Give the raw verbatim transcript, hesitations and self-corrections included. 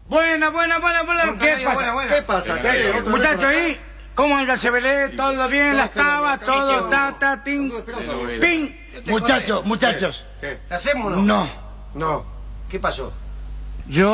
Buena, buena, buena, buena. Don ¿Qué Canario, pasa? buena, buena. ¿Qué pasa? ¿Qué? ¿Otro Muchachos, problema? ahí, ¿cómo anda Sebelé? ¿Todo bien? ¿Las tabas? ¿Todo? ¿Ta, ta, tin? ¡Pin! Muchachos, muchachos. ¿Qué? ¿La hacemos o no? No. No. ¿Qué pasó? Yo